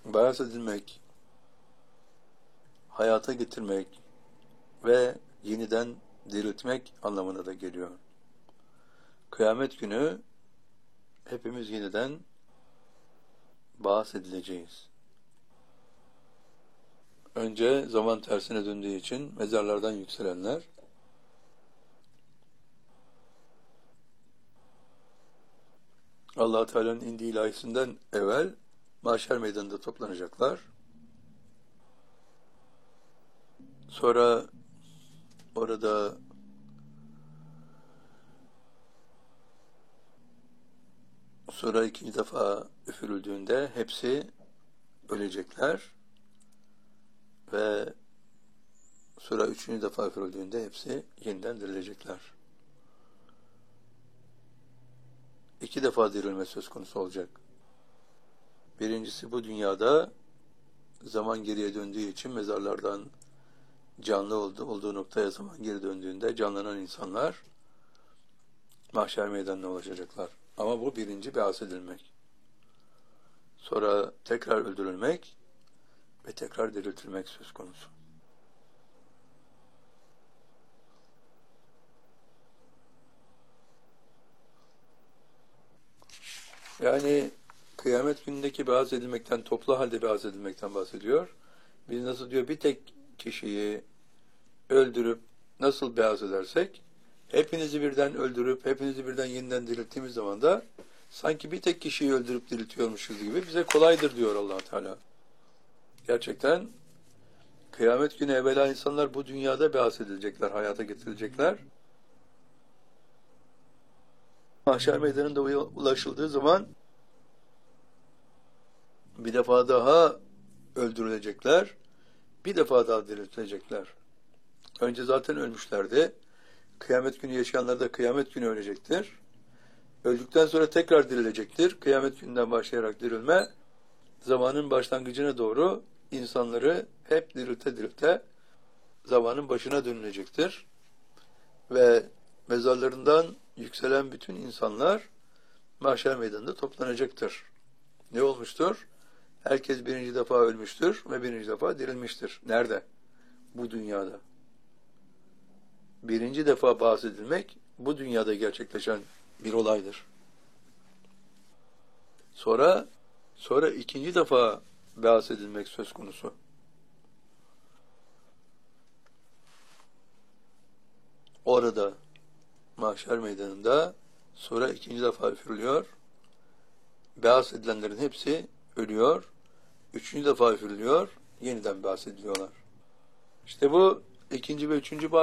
Beyaz edilmek, hayata getirmek ve yeniden diriltmek anlamına da geliyor. Kıyamet günü hepimiz yeniden ba'as edileceğiz. Önce zaman tersine döndüğü için mezarlardan yükselenler, Allah-u Teala'nın indiği ilahisinden evvel mahşer meydanında toplanacaklar. Sonra orada sura ikinci defa üfürüldüğünde hepsi ölecekler ve sura üçüncü defa üfürüldüğünde hepsi yeniden dirilecekler. 2 defa dirilme söz konusu olacak. Birincisi bu dünyada zaman geriye döndüğü için mezarlardan canlı olduğu noktaya zaman geri döndüğünde canlanan insanlar mahşer meydanına ulaşacaklar. Ama bu birinci ba'as edilmek. Sonra tekrar öldürülmek ve tekrar diriltilmek söz konusu. Yani kıyamet günündeki ba'as edilmekten, toplu halde ba'as edilmekten bahsediyor. Biz nasıl diyor, bir tek kişiyi öldürüp nasıl ba'as edersek, hepinizi birden öldürüp, hepinizi birden yeniden dirilttiğimiz zaman da sanki bir tek kişiyi öldürüp diriltiyormuşuz gibi bize kolaydır diyor Allah Teala. Gerçekten kıyamet günü evvela insanlar bu dünyada ba'as edilecekler, hayata getirilecekler. Mahşer meydanında ulaşıldığı zaman bir defa daha öldürülecekler, bir defa daha diriltilecekler. Önce zaten ölmüşlerdi. Kıyamet günü yaşayanlar da kıyamet günü ölecektir. Öldükten sonra tekrar dirilecektir. Kıyamet gününden başlayarak dirilme, zamanın başlangıcına doğru insanları hep dirilte dirilte zamanın başına dönülecektir. Ve mezarlarından yükselen bütün insanlar mahşer meydanında toplanacaktır. Ne olmuştur? Herkes birinci defa ölmüştür ve birinci defa dirilmiştir. Nerede? Bu dünyada. Birinci defa bahsedilmek bu dünyada gerçekleşen bir olaydır. Sonra ikinci defa bahsedilmek söz konusu. Orada mahşer meydanında sonra ikinci defa üfürülüyor. Bahsedilenlerin hepsi ölüyor. Üçüncü defa üfürülüyor. Yeniden bahsediliyorlar. İşte bu ikinci ve üçüncü